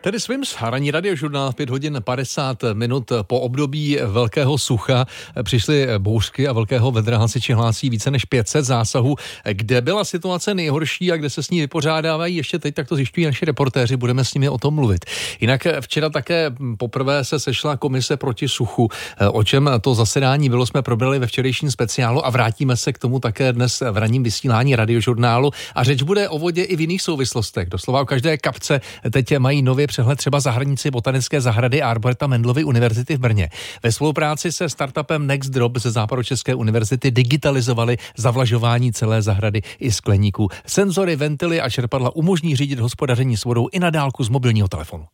Tedy Swims, ranní radiožurnál, 5 hodin 50 minut po období velkého sucha. Přišly bouřky a velkého vedra, hasiči hlásí více než 500 zásahů. Kde byla situace nejhorší a kde se s ní vypořádávají ještě teď, tak to zjišťují naši reportéři, budeme s nimi o tom mluvit. Jinak včera také poprvé se sešla komise proti suchu. O čem to zasedání bylo, jsme probrali ve včerejším speciálu a vrátíme se k tomu také dnes v ranním vysílání radiožurnálu. A řeč bude o vodě i v jiných souvislostech. Doslova o každé kapce teď mají nově přehled třeba zahranici Botanické zahrady a Arboreta Mendelovy univerzity v Brně. Ve spolupráci se startupem Next Drop ze Západočeské univerzity digitalizovali zavlažování celé zahrady i skleníků. Senzory, ventily a čerpadla umožní řídit hospodaření s vodou i na dálku z mobilního telefonu.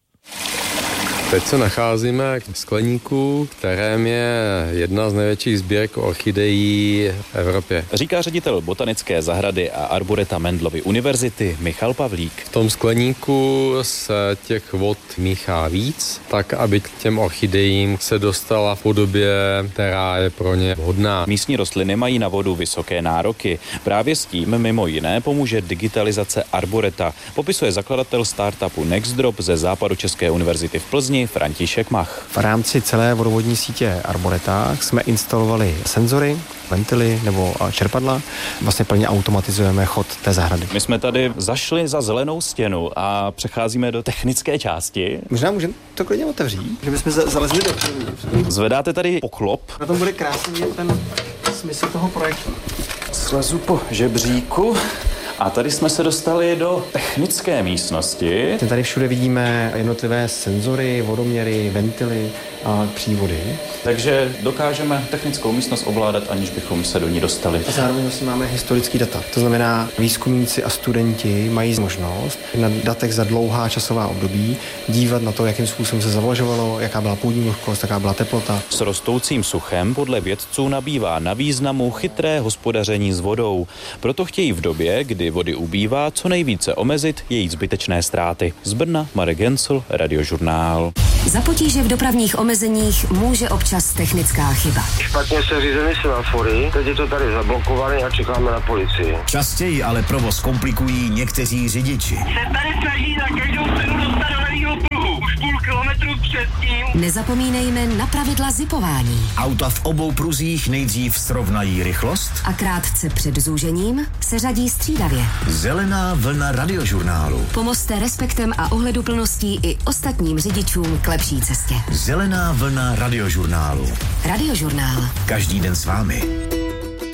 Teď se nacházíme v skleníku, kterém je jedna z největších sbírek orchidejí v Evropě. Říká ředitel Botanické zahrady a Arboreta Mendelovy univerzity Michal Pavlík. V tom skleníku se těch vod míchá víc, tak aby k těm orchidejím se dostala v podobě, která je pro ně vhodná. Místní rostliny mají na vodu vysoké nároky. Právě s tím mimo jiné pomůže digitalizace Arboreta, popisuje zakladatel startupu Next Drop ze Západočeské univerzity v Plzni František Mach. V rámci celé vodovodní sítě Arboreta jsme instalovali senzory, ventily nebo čerpadla. Vlastně plně automatizujeme chod té zahrady. My jsme tady zašli za zelenou stěnu a přecházíme do technické části. Možná můžeme to klidně otevřít, že bychom zalezli do. Zvedáte tady poklop. Na tom bude krásně ten smysl toho projektu. Slezu po žebříku. A tady jsme se dostali do technické místnosti. Tady všude vidíme jednotlivé senzory, vodoměry, ventily a přívody. Takže dokážeme technickou místnost ovládat, aniž bychom se do ní dostali. A zároveň vlastně máme historický data. To znamená, výzkumníci a studenti mají možnost na datech za dlouhá časová období dívat na to, jakým způsobem se zavlažovalo, jaká byla půdní vlhkost, jaká byla teplota. S rostoucím suchem podle vědců nabývá na významu chytré hospodaření s vodou. Proto chtějí v době, kdy vody ubývá, co nejvíce omezit její zbytečné ztráty. Z Brna Marek Gencl, Radiožurnál. Za potíže v dopravních omezeních může občas technická chyba. Špatně se řízeny semafory, teď je to tady zablokované a čekáme na policii. Častěji ale provoz komplikují někteří řidiči. Se tady snaží na každou cenu dostat do levýho pruhu. Už půl kilometru předtím. Nezapomeňme na pravidla zipování. Auta v obou pruzích nejdřív srovnají rychlost A krátce před zúžením se řadí střídavě. Zelená vlna radiožurnálu. Pomozte respektem a ohleduplností i ostatním řidičům k lepší cestě. Zelená vlna radiožurnálu. Radiožurnál. Každý den s vámi.